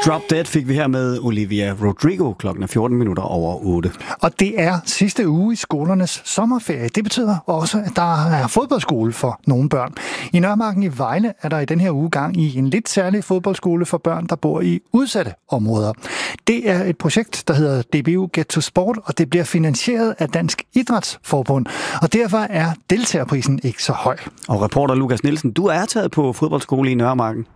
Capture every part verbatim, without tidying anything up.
Drop Dead fik vi her med Olivia Rodrigo klokken fjorten minutter over otte. Og det er sidste uge i skolernes sommerferie. Det betyder også, at der er fodboldskole for nogle børn. I Nørremarken i Vejle er der i den her uge gang i en lidt særlig fodboldskole for børn, der bor i udsatte områder. Det er et projekt, der hedder D B U Get to Sport, og det bliver finansieret af Dansk Idrætsforbund. Og derfor er deltagerprisen ikke så høj. Og reporter Lukas Nielsen, du er taget på fodboldskole i Nørremarken.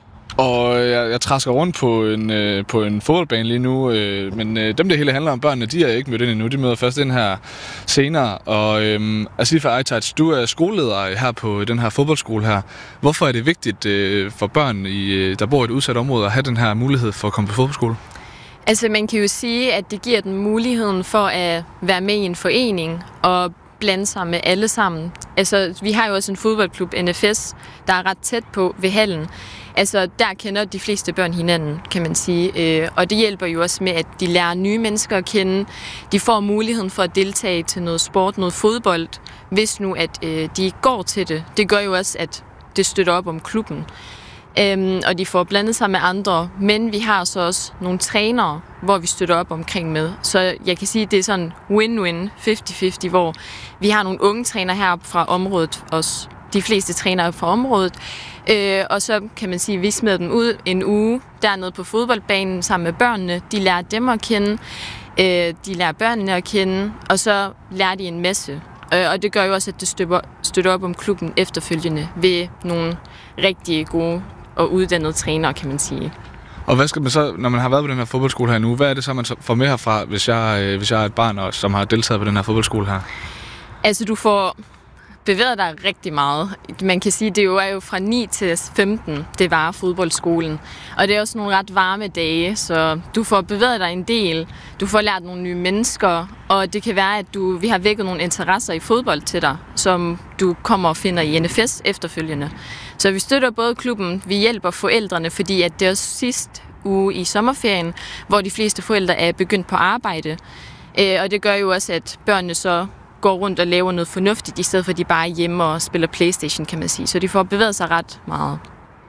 Og jeg, jeg træsker rundt på en, øh, på en fodboldbane lige nu, øh, men øh, dem, det hele handler om børnene, de er ikke mødt ind endnu. De møder først ind her senere. Og øh, Asifa Aytac, du er skoleleder her på den her fodboldskole her. Hvorfor er det vigtigt øh, for børn, i, der bor i et udsat område, at have den her mulighed for at komme på fodboldskole? Altså man kan jo sige, at det giver dem muligheden for at være med i en forening og blande sig med alle sammen. Altså vi har jo også en fodboldklub, N F S, der er ret tæt på ved hallen. Altså, der kender de fleste børn hinanden, kan man sige. Og det hjælper jo også med, at de lærer nye mennesker at kende. De får muligheden for at deltage til noget sport, noget fodbold, hvis nu, at øh, de går til det. Det gør jo også, at det støtter op om klubben. Øhm, og de får blandet sig med andre. Men vi har så også nogle trænere, hvor vi støtter op omkring med. Så jeg kan sige, at det er sådan win-win, halvtreds halvtreds, hvor vi har nogle unge trænere heroppe fra området også. De fleste trænere fra området. Øh, og så kan man sige, at vi smider dem ud en uge dernede på fodboldbanen sammen med børnene. De lærer dem at kende, øh, de lærer børnene at kende, og så lærer de en masse. Øh, og det gør jo også, at det støtter, støtter op om klubben efterfølgende ved nogle rigtig gode og uddannede trænere, kan man sige. Og hvad skal man så, når man har været på den her fodboldskole her nu, hvad er det så, man får med herfra, hvis jeg, øh, hvis jeg er et barn, og, som har deltaget på den her fodboldskole her? Altså, du får bevæger dig rigtig meget. Man kan sige, det jo er jo fra ni til femten, det var fodboldskolen. Og det er også nogle ret varme dage, så du får bevæget dig en del. Du får lært nogle nye mennesker, og det kan være, at du, vi har vækket nogle interesser i fodbold til dig, som du kommer og finder i N F S efterfølgende. Så vi støtter både klubben, vi hjælper forældrene, fordi at det er også sidste uge i sommerferien, hvor de fleste forældre er begyndt på arbejde. Og det gør jo også, at børnene så går rundt og laver noget fornuftigt, i stedet for at de bare er hjemme og spiller PlayStation, kan man sige. Så de får bevæget sig ret meget.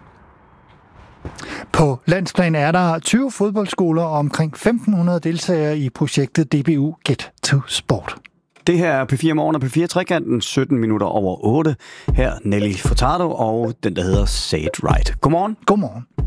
På landsplan er der tyve fodboldskoler og omkring femten hundrede deltagere i projektet D B U Get to Sport. Det her er P fire Morgen og P fire Trekanten, sytten minutter over otte. Her Nelly Furtado og den, der hedder Say It Right. Godmorgen. Godmorgen.